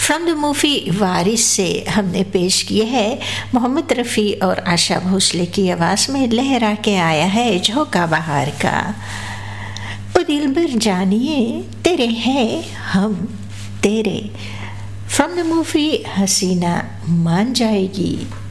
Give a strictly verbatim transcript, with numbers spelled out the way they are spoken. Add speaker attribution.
Speaker 1: From the movie वारिस से हमने पेश किया है मोहम्मद रफ़ी और आशा भोसले की आवाज़ में लहरा के आया है झोंका बहार का। ओ दिलबर जानिए तेरे हैं हम तेरे, फ्रॉम द मूवी हसीना मान जाएगी।